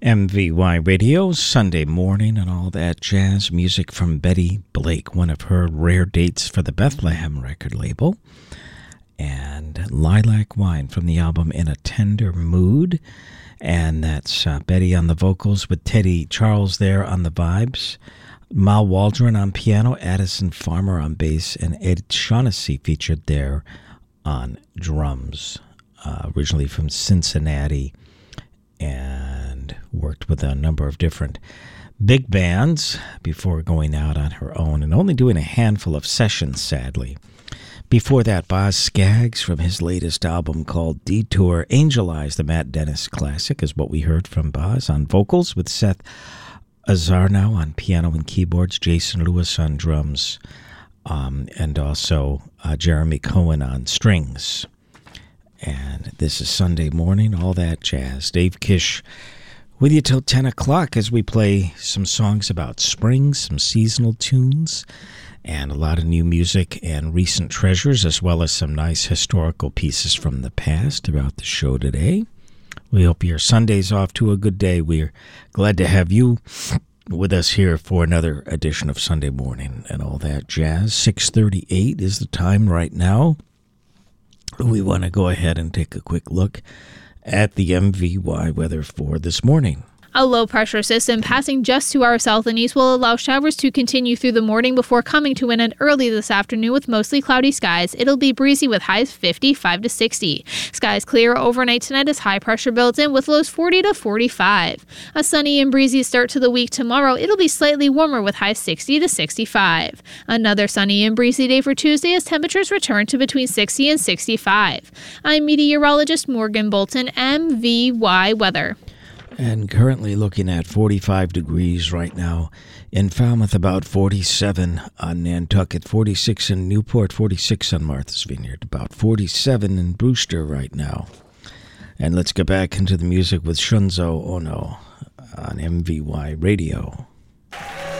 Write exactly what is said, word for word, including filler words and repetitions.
M V Y Radio, Sunday morning and all that jazz music from Betty Blake, one of her rare dates for the Bethlehem record label. And Lilac Wine from the album In a Tender Mood. And that's uh, Betty on the vocals with Teddy Charles there on the vibes. Mal Waldron on piano, Addison Farmer on bass, and Ed Shaughnessy featured there on drums. Uh, originally from Cincinnati, and worked with a number of different big bands before going out on her own and only doing a handful of sessions, sadly. Before that, Boz Scaggs from his latest album called Detour. Angel Eyes, the Matt Dennis classic, is what we heard from Boz on vocals, with Seth Azarnow on piano and keyboards, Jason Lewis on drums, um, and also uh, Jeremy Cohen on strings. And this is Sunday morning, all that jazz. Dave Kish with you till ten o'clock as we play some songs about spring, some seasonal tunes, and a lot of new music and recent treasures, as well as some nice historical pieces from the past throughout the show today. We hope your Sunday's off to a good day. We're glad to have you with us here for another edition of Sunday Morning and all that jazz. six thirty-eight is the time right now. We want to go ahead and take a quick look at the M V Y weather for this morning. A low-pressure system passing just to our south and east will allow showers to continue through the morning before coming to an end early this afternoon with mostly cloudy skies. It'll be breezy with highs fifty-five to sixty. Skies clear overnight tonight as high pressure builds in with lows forty to forty-five. A sunny and breezy start to the week tomorrow. It'll be slightly warmer with highs sixty to sixty-five. Another sunny and breezy day for Tuesday as temperatures return to between sixty and sixty-five. I'm meteorologist Morgan Bolton, M V Y Weather. And currently looking at forty-five degrees right now in Falmouth, about forty-seven on Nantucket, forty-six in Newport, forty-six on Martha's Vineyard, about forty-seven in Brewster right now. And let's get back into the music with Shunzo Ono on M V Y Radio.